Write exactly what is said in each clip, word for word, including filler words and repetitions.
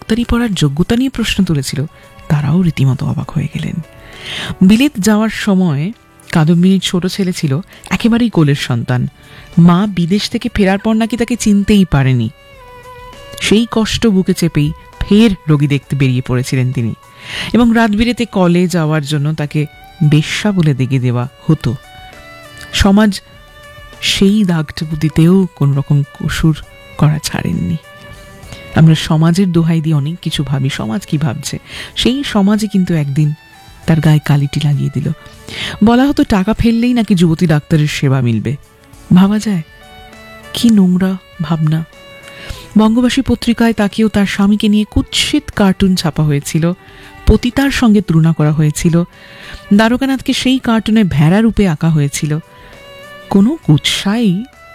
ডাক্তারি পড়ার যোগ্যতা নিয়ে প্রশ্ন তুলেছিল, তারাও রীতিমতো অবাক হয়ে গেলেন। বিলেত যাওয়ার সময় কাদম্বিনীর ছোট ছেলে ছিল একেবারেই কোলের সন্তান। মা বিদেশ থেকে ফেরার পর নাকি তাকে চিনতেই পারেনি। সেই কষ্ট বুকে চেপেই ফের রোগী দেখতে বেরিয়ে পড়েছিলেন তিনি, এবং রাত বিরেতে কলে যাওয়ার জন্য তাকে বেশ্যা বলে দেগে দেওয়া হতো। সমাজ সেই দাগটুকু দিতেও কোন রকম কসুর করা ছাড়েননি। আমরা সমাজের দোহাই দিয়ে অনেক কিছু ভাবি, সমাজ কি ভাবছে। সেই সমাজে কিন্তু একদিন তার গায়ে কালিটি লাগিয়ে দিল। বলা হতো টাকা ফেললেই নাকি যুবতী ডাক্তারের সেবা মিলবে। ভাবা যায় কি নোংরা ভাবনা। বঙ্গবাসী পত্রিকায় তাকেও তার স্বামীকে নিয়ে কুৎসিত কার্টুন ছাপা হয়েছিল, পতিতার সঙ্গে তুলনা করা হয়েছিল, দ্বারকানাথকে সেই কার্টুনে ভেড়া রূপে আঁকা হয়েছিল। কোনো কুৎসাই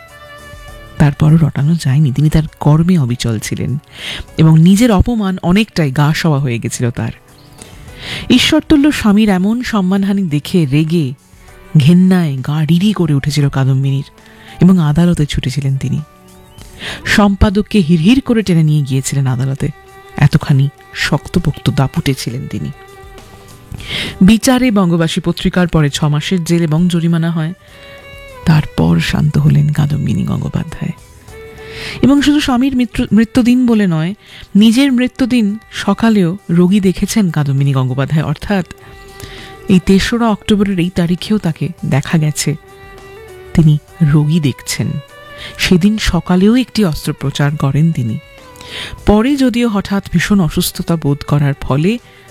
তারপরও রটানো যায়নি। তিনি তার কর্মে অবিচল ছিলেন এবং নিজের অপমান অনেকটাই গা সওয়া হয়ে গেছিল তার। ঈশ্বরতুল্য স্বামীর এমন সম্মানহানি দেখে রেগে ঘেন্নায় গা রিরি করে উঠেছিল কাদম্বিনীর, এবং আদালতে ছুটেছিলেন তিনি। সম্পাদককে হিরহির করে টেনে নিয়ে গিয়েছিলেন আদালতে। এতখানি শক্তপোক্ত দাপুটে ছিলেন তিনি। বিচারে বঙ্গবাসী পত্রিকার পরে ছ মাসের জেল এবং জরিমানা হয়। তারপর শান্ত হলেন কাদম্বিনী গঙ্গোপাধ্যায়। এবং শুধু স্বামীর মৃত্যুদিন বলে নয়, নিজের মৃত্যুদিন সকালেও রোগী দেখেছেন কাদম্বিনী গঙ্গোপাধ্যায়। অর্থাৎ এই তেসরা অক্টোবরের এই তারিখেও তাকে দেখা গেছে তিনি রোগী দেখছেন। সেদিন সকালেও একটি অস্ত্রোপচার করেন তিনি। পরে যদিও হঠাৎ ভীষণ অসুস্থতা বোধ করার ফলে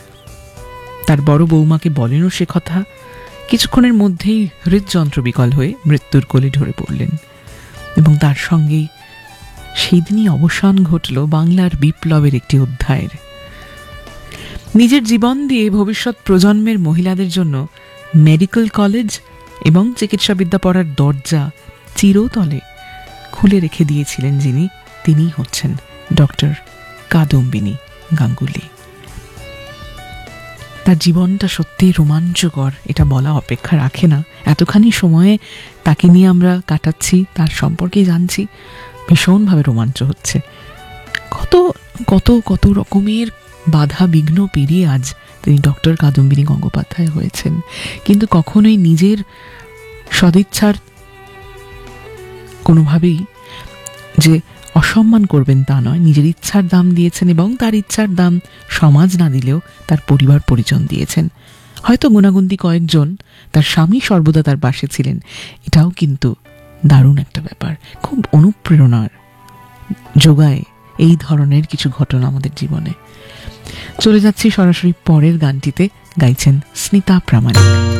তার বড় বৌমাকে বলেনও সে কথা, কিছুক্ষণের মধ্যেই হৃদযন্ত্র বিকল হয়ে মৃত্যুর কোলে ঢলে পড়লেন। এবং তার সঙ্গেই সেই দিনই অবসান ঘটল বাংলার বিপ্লবের একটি অধ্যায়ের। নিজের জীবন দিয়ে ভবিষ্যৎ প্রজন্মের মহিলাদের জন্য মেডিকেল কলেজ এবং চিকিৎসাবিদ্যা পড়ার দরজা চিরতলে খুলে রেখে দিয়েছিলেন যিনি, তিনি হচ্ছেন ডক্টর কাদম্বিনী গাঙ্গুলি। তার জীবনটা সত্যিই রোমাঞ্চকর, এটা বলা অপেক্ষা রাখে না। এতখানি সময়ে তাকে নিয়ে আমরা কাটাচ্ছি, তার সম্পর্কে জানছি, ভীষণভাবে রোমাঞ্চ হচ্ছে। কত কত কত রকমের বাধা বিঘ্ন পেরিয়ে আজ তিনি ডক্টর কাদম্বিনী গঙ্গোপাধ্যায় হয়েছেন। কিন্তু কখনোই নিজের সদিচ্ছার কোনোভাবেই যে অসম্মান করবেন তা নয়। নিজের ইচ্ছার দাম দিয়েছেন, এবং তার ইচ্ছার দাম সমাজ না দিলেও তার পরিবার পরিজন দিয়েছেন। হয়তো গুণাগুন্তি কয়েকজন, তার স্বামী সর্বদা তার পাশে ছিলেন। এটাও কিন্তু দারুণ একটা ব্যাপার, খুব অনুপ্রেরণার যোগায় এই ধরনের কিছু ঘটনা আমাদের জীবনে। চলে যাচ্ছি সরাসরি পরের গানটিতে, গাইছেন স্মিতা প্রামাণিক।